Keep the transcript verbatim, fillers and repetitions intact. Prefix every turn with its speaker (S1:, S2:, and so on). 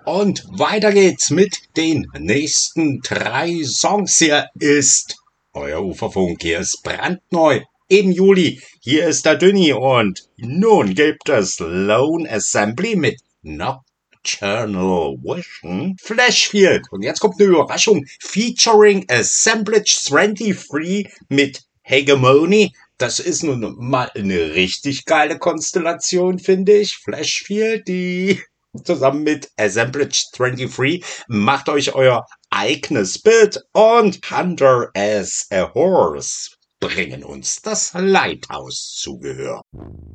S1: Und weiter geht's mit den nächsten drei Songs. Hier ist euer Uferfunk, hier ist brandneu im Juli. Hier ist der Dünni und nun gibt es Lone Assembly mit Nocturnal Vision, Flashfield. Und jetzt kommt eine Überraschung featuring Assemblage dreiundzwanzig mit Hegemony. Das ist nun mal eine richtig geile Konstellation, finde ich. Flashfield, die zusammen mit Assemblage dreiundzwanzig macht euch euer eigenes Bild und Hunter as a Horse bringen uns das Lighthouse zu Gehör.